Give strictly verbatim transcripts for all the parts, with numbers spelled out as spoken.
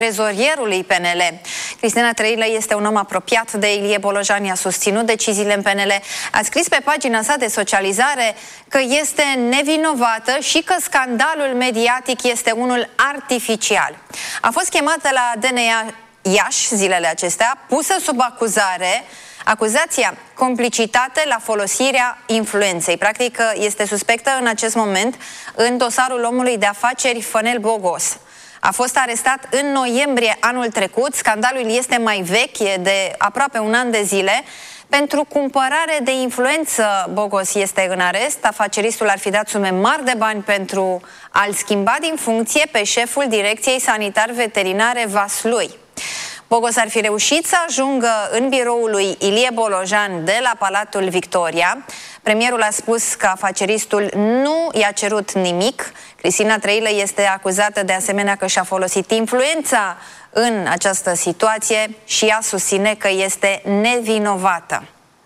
trezorierului P N L. Cristina Trăilă este un om apropiat de Ilie Bolojan, i-a susținut deciziile în P N L. A scris pe pagina sa de socializare că este nevinovată și că scandalul mediatic este unul artificial. A fost chemată la D N A Iași zilele acestea, pusă sub acuzare. Acuzația: complicitate la folosirea influenței. Practic este suspectă în acest moment în dosarul omului de afaceri Fănel Bogos. A fost arestat în noiembrie anul trecut. Scandalul este mai vechi, e de aproape un an de zile. Pentru cumpărare de influență, Bogos este în arest. Afaceristul ar fi dat sume mari de bani pentru a-l schimba din funcție pe șeful Direcției Sanitar-Veterinare Vaslui. Bogos ar fi reușit să ajungă în biroul lui Ilie Bolojan de la Palatul Victoria. Premierul a spus că afaceristul nu i-a cerut nimic. Cristina Trăilă este acuzată de asemenea că și-a folosit influența în această situație și ea susține că este nevinovată.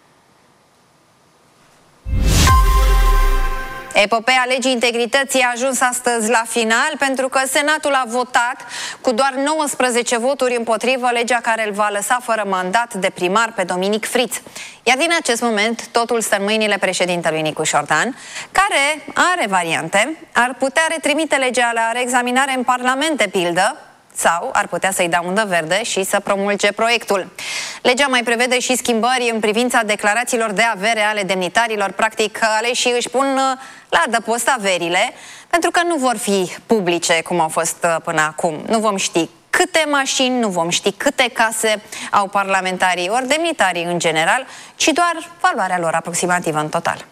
Epopeea legii integrității a ajuns astăzi la final pentru că Senatul a votat cu doar nouăsprezece voturi împotrivă legea care îl va lăsa fără mandat de primar pe Dominic Friț. Iar din acest moment totul stă în mâinile președintelui Nicu Șordan, care are variante. Ar putea retrimite legea la reexaminare în Parlament, de pildă, sau ar putea să-i dea undă verde și să promulge proiectul. Legea mai prevede și schimbări în privința declarațiilor de avere ale demnitarilor. Practic, aleșii își pun la adăpost averile, pentru că nu vor fi publice cum au fost până acum. Nu vom ști câte mașini, nu vom ști câte case au parlamentarii ori demnitarii în general, ci doar valoarea lor aproximativă în total.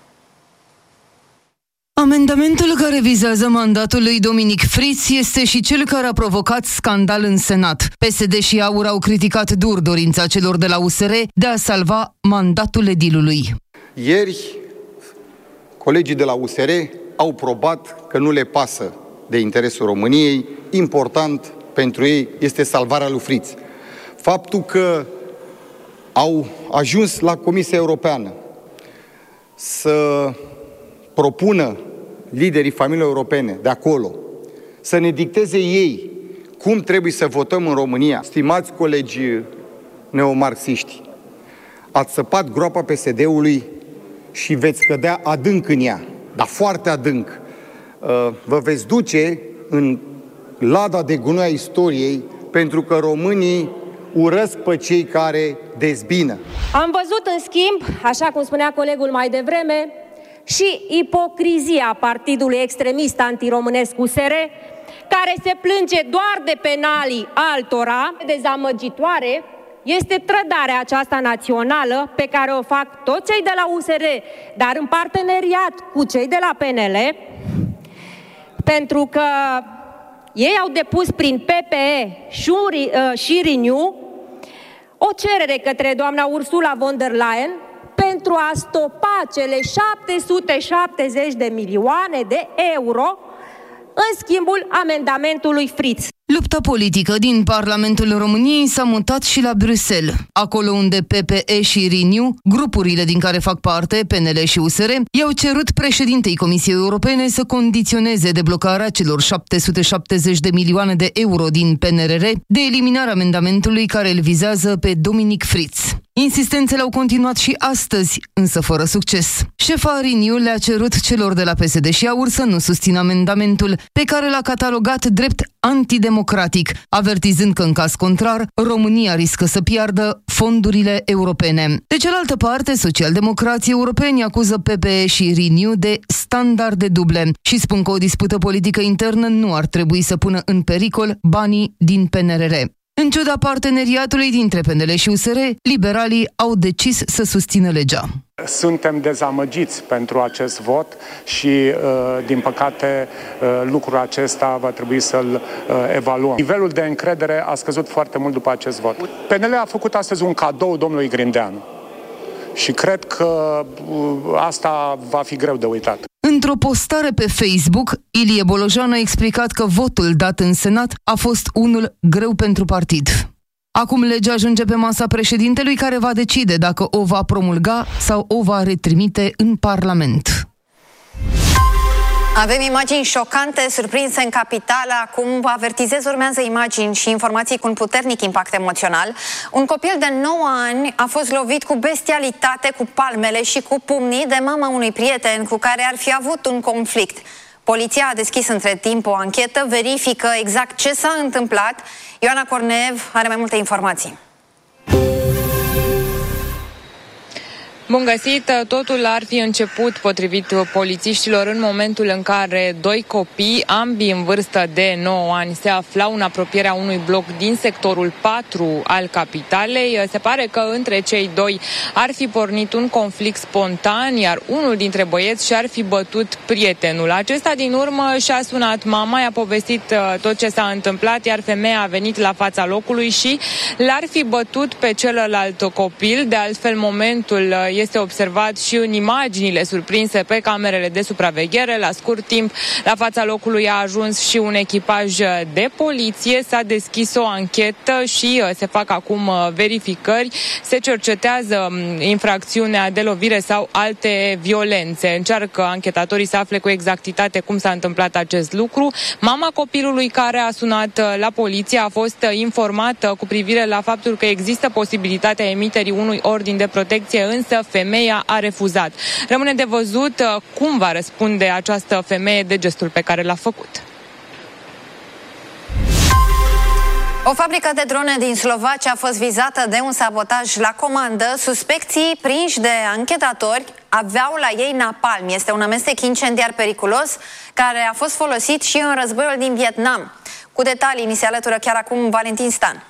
Amendamentul care vizează mandatul lui Dominic Friț este și cel care a provocat scandal în Senat. P S D și AUR au criticat dur dorința celor de la U S R de a salva mandatul edilului. Ieri, colegii de la U S R au probat că nu le pasă de interesul României. Important pentru ei este salvarea lui Friț. Faptul că au ajuns la Comisia Europeană să propună liderii familiei europene de acolo să ne dicteze ei cum trebuie să votăm în România. Stimați colegi neomarxiști, ați săpat groapa P S D-ului și veți cădea adânc în ea, dar foarte adânc. Vă veți duce în lada de gunoi a istoriei, pentru că românii urăsc pe cei care dezbină. Am văzut, în schimb, așa cum spunea colegul mai devreme, și ipocrizia partidului extremist antiromânesc U S R, care se plânge doar de penalii altora. Dezamăgitoare este trădarea aceasta națională pe care o fac toți cei de la U S R, dar în parteneriat cu cei de la P N L, pentru că ei au depus prin P P E și Renew o cerere către doamna Ursula von der Leyen pentru a stopa cele șapte sute șaptezeci de milioane de euro în schimbul amendamentului Friț. Lupta politică din Parlamentul României s-a mutat și la Bruxelles. Acolo unde P P E și Renew, grupurile din care fac parte, P N L și U S R, i-au cerut președintei Comisiei Europene să condiționeze deblocarea celor șapte sute șaptezeci de milioane de euro din P N R R de eliminarea amendamentului care îl vizează pe Dominic Friț. Insistențele au continuat și astăzi, însă fără succes. Șefa Renew le-a cerut celor de la P S D și AUR să nu susțină amendamentul, pe care l-a catalogat drept antidemocratic, avertizând că în caz contrar, România riscă să piardă fondurile europene. De cealaltă parte, socialdemocrații europeni acuză P P E și Renew de standarde duble și spun că o dispută politică internă nu ar trebui să pună în pericol banii din P N R R. În ciuda parteneriatului dintre P N L și U S R, liberalii au decis să susțină legea. Suntem dezamăgiți pentru acest vot și, din păcate, lucrul acesta va trebui să-l evaluăm. Nivelul de încredere a scăzut foarte mult după acest vot. P N L a făcut astăzi un cadou domnului Grindeanu și cred că asta va fi greu de uitat. Într-o postare pe Facebook, Ilie Bolojan a explicat că votul dat în Senat a fost unul greu pentru partid. Acum legea ajunge pe masa președintelui, care va decide dacă o va promulga sau o va retrimite în Parlament. Avem imagini șocante surprinse în capitală. Acum vă avertizez, urmează imagini și informații cu un puternic impact emoțional. Un copil de nouă ani a fost lovit cu bestialitate, cu palmele și cu pumnii de mama unui prieten cu care ar fi avut un conflict. Poliția a deschis între timp o anchetă, verifică exact ce s-a întâmplat. Ioana Corneev are mai multe informații. Bun găsit! Totul ar fi început, potrivit polițiștilor, în momentul în care doi copii, ambii în vârstă de nouă ani, se aflau în apropierea unui bloc din sectorul patru al capitalei. Se pare că între cei doi ar fi pornit un conflict spontan, iar unul dintre băieți și-ar fi bătut prietenul. Acesta, din urmă, și-a sunat mama, i-a povestit tot ce s-a întâmplat, iar femeia a venit la fața locului și l-ar fi bătut pe celălalt copil. De altfel, momentul este observat și în imaginile surprinse pe camerele de supraveghere. La scurt timp, la fața locului a ajuns și un echipaj de poliție. S-a deschis o anchetă și se fac acum verificări. Se cercetează infracțiunea de lovire sau alte violențe. Încearcă anchetatorii să afle cu exactitate cum s-a întâmplat acest lucru. Mama copilului care a sunat la poliție a fost informată cu privire la faptul că există posibilitatea emiterii unui ordin de protecție, însă femeia a refuzat. Rămâne de văzut cum va răspunde această femeie de gestul pe care l-a făcut. O fabrică de drone din Slovacia a fost vizată de un sabotaj la comandă. Suspecții prinși de anchetatori aveau la ei napalm. Este un amestec incendiar periculos care a fost folosit și în războiul din Vietnam. Cu detalii ni se alătură chiar acum Valentin Stan.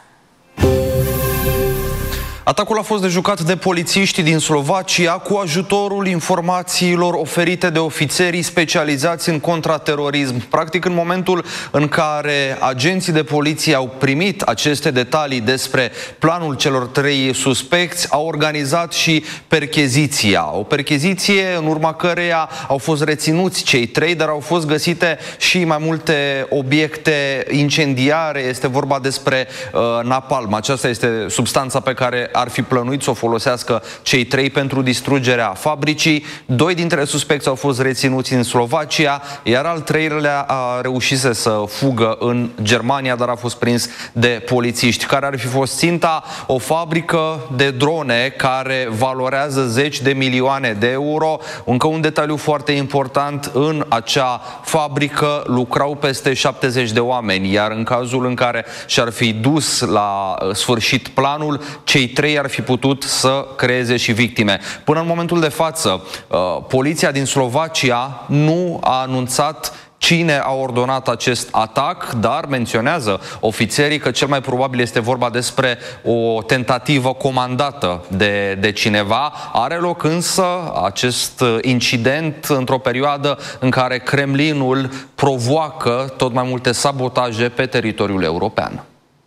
Atacul a fost dejucat de polițiștii din Slovacia cu ajutorul informațiilor oferite de ofițerii specializați în contraterorism. Practic, în momentul în care agenții de poliție au primit aceste detalii despre planul celor trei suspecți, au organizat și percheziția. O percheziție în urma căreia au fost reținuți cei trei, dar au fost găsite și mai multe obiecte incendiare. Este vorba despre uh, napalm. Aceasta este substanța pe care ar fi plănuit să o folosească cei trei pentru distrugerea fabricii. Doi dintre suspecți au fost reținuți în Slovacia, iar al treilea a reușit să fugă în Germania, dar a fost prins de polițiști. Care ar fi fost ținta? O fabrică de drone care valorează zeci de milioane de euro. Încă un detaliu foarte important: în acea fabrică lucrau peste șaptezeci de oameni, iar în cazul în care și-ar fi dus la sfârșit planul, cei trei ar fi putut să creeze și victime. Până în momentul de față, poliția din Slovacia nu a anunțat cine a ordonat acest atac, dar menționează ofițerii că cel mai probabil este vorba despre o tentativă comandată de, de cineva. Are loc însă acest incident într-o perioadă în care Kremlinul provoacă tot mai multe sabotaje pe teritoriul european.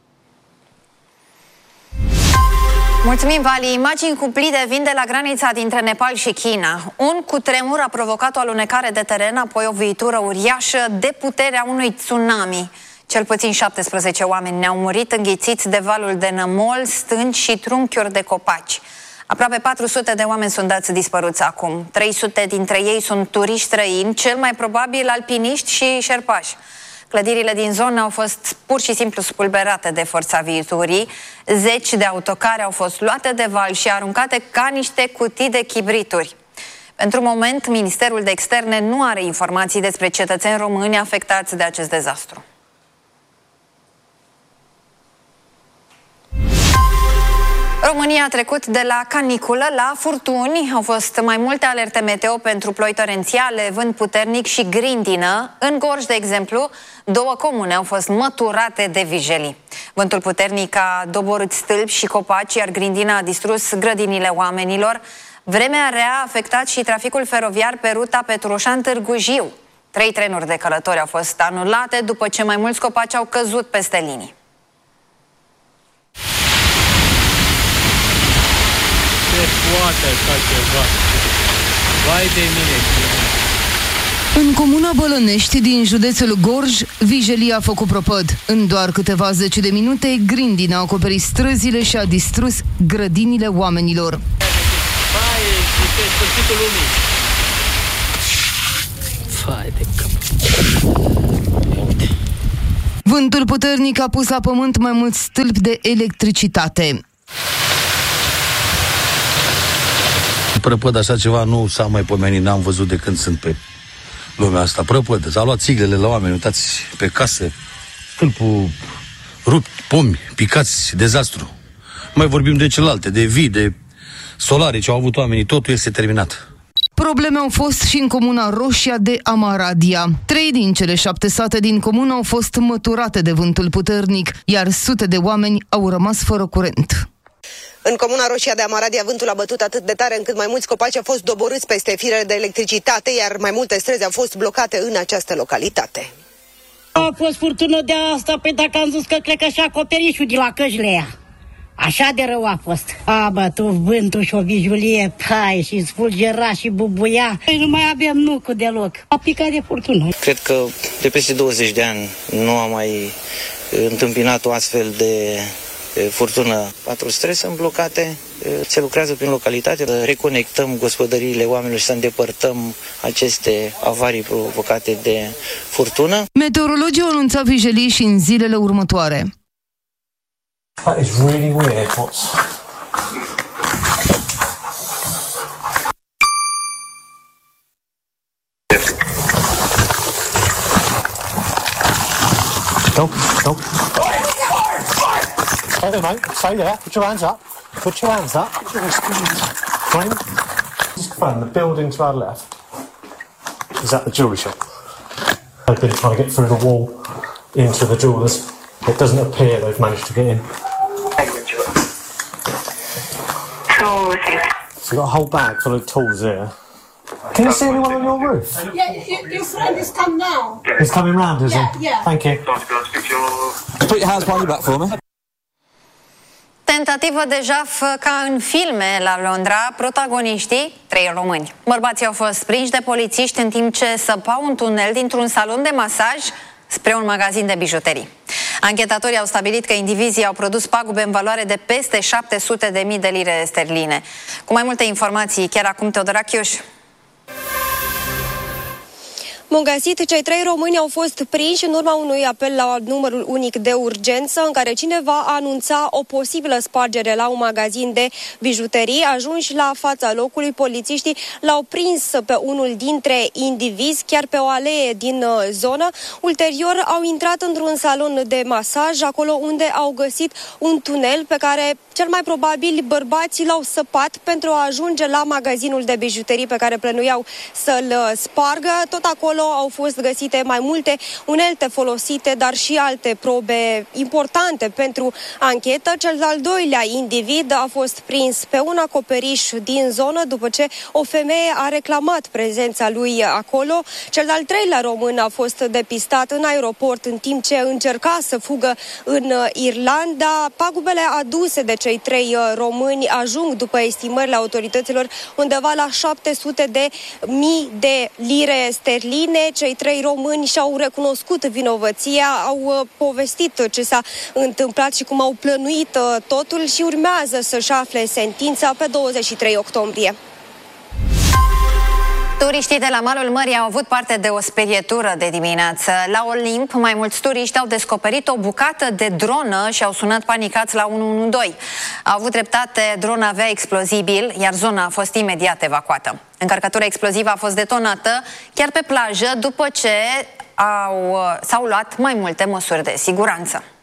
Mulțumim, Vali. Imagini cumplite vin de la granița dintre Nepal și China. Un cutremur a provocat o alunecare de teren, apoi o viitură uriașă de puterea unui tsunami. Cel puțin șaptesprezece oameni ne-au murit înghițiți de valul de nămol, stânci și trunchiuri de copaci. Aproape patru sute de oameni sunt dați dispăruți acum. trei sute dintre ei sunt turiști străini, cel mai probabil alpiniști și șerpași. Clădirile din zonă au fost pur și simplu spulberate de forța viiturii. Zeci de autocare au fost luate de val și aruncate ca niște cutii de chibrituri. Pentru moment, Ministerul de Externe nu are informații despre cetățeni români afectați de acest dezastru. România a trecut de la caniculă la furtuni. Au fost mai multe alerte meteo pentru ploi torențiale, vânt puternic și grindină. În Gorj, de exemplu, două comune au fost măturate de vijelii. Vântul puternic a doborât stâlpi și copaci, iar grindina a distrus grădinile oamenilor. Vremea rea a afectat și traficul feroviar pe ruta Petroșan-Târgu Jiu. Trei trenuri de călători au fost anulate după ce mai mulți copaci au căzut peste linii. Poate așa ceva. Vai de mine. În comuna Bălănești din județul Gorj, vijelia a făcut prăpăd. În doar câteva zece de minute, grindina a acoperit străzile și a distrus grădinile oamenilor. Vai, este sfârșitul lumii. Vai de cap. Vântul puternic a pus la pământ mai mulți stâlpi de electricitate. Prăpăd, așa ceva nu s-a mai pomenit, n-am văzut de când sunt pe lumea asta. Prăpăd, s-au luat țiglele la oameni, uitați pe case, stâlpul rupt, pomi, picați, dezastru. Mai vorbim de celelalte, de vii, de solare ce au avut oamenii, totul este terminat. Probleme au fost și în comuna Roșia de Amaradia. Trei din cele șapte sate din comună au fost măturate de vântul puternic, iar sute de oameni au rămas fără curent. În comuna Roșia de Amaradia, vântul a bătut atât de tare încât mai mulți copaci au fost doborâți peste firele de electricitate, iar mai multe străzi au fost blocate în această localitate. A fost furtună de asta, pe dacă am zis că cred că și acoperișul de la căjile aia. Așa de rău a fost. A bătut vântul și o vijulie, pai, și spulgera și bubuia. Noi nu mai avem nucul deloc. A picat de furtună. Cred că de peste douăzeci de ani nu am mai întâmpinat o astfel de furtună. Patru străzi sunt blocate, se lucrează prin localitate, reconectăm gospodăriile oamenilor și să îndepărtăm aceste avarii provocate de furtună. Meteorologii au anunțat vijelii și în zilele următoare. That is really weird. What's... Stop, stop. Stay there, mate. Stay there. Put your hands up. Put your hands up. Fine. Just confirm the building to our left is at the jewellery shop. They've been trying to get through the wall into the jewellers. It doesn't appear they've managed to get in. So you've got a whole bag full of tools there. Can you see anyone on your roof? Yeah, your friend has come now. He's coming round, is Yeah, he? yeah. Thank you. Put your hands behind your back for me. Tentativă de jaf ca în filme la Londra, protagoniștii, trei români. Bărbații au fost prinși de polițiști în timp ce săpau un tunel dintr-un salon de masaj spre un magazin de bijuterii. Anchetatorii au stabilit că indivizii au produs pagube în valoare de peste șapte sute de mii de lire sterline. Cu mai multe informații, chiar acum Teodora Chiuș. Bun găsit, cei trei români au fost prinși în urma unui apel la numărul unic de urgență în care cineva anunța o posibilă spargere la un magazin de bijuterii. Ajunși la fața locului, polițiștii l-au prins pe unul dintre indivizi chiar pe o alee din zonă. Ulterior au intrat într-un salon de masaj, acolo unde au găsit un tunel pe care cel mai probabil bărbații l-au săpat pentru a ajunge la magazinul de bijuterii pe care plănuiau să-l spargă. Tot acolo au fost găsite mai multe unelte folosite, dar și alte probe importante pentru anchetă. Cel de-al doilea individ a fost prins pe un acoperiș din zonă după ce o femeie a reclamat prezența lui acolo. Cel de-al treilea român a fost depistat în aeroport în timp ce încerca să fugă în Irlanda. Pagubele aduse de cei trei români ajung, după estimările autorităților, undeva la șapte sute de mii de lire sterline. Cei trei români și-au recunoscut vinovăția, au povestit ce s-a întâmplat și cum au plănuit totul și urmează să-și afle sentința pe douăzeci și trei octombrie. Turiștii de la malul mării au avut parte de o sperietură de dimineață. La Olimp, mai mulți turiști au descoperit o bucată de dronă și au sunat panicați la unu unu doi. Au avut dreptate, drona avea explozibil, iar zona a fost imediat evacuată. Încărcătura explozivă a fost detonată chiar pe plajă după ce au, s-au luat mai multe măsuri de siguranță.